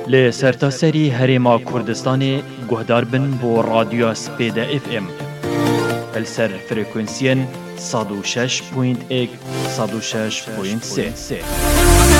لی سرتاسری هریما کردستان گهدار بن بو رادیو سپیده اف ام السر فرکانسین 106.1 106.3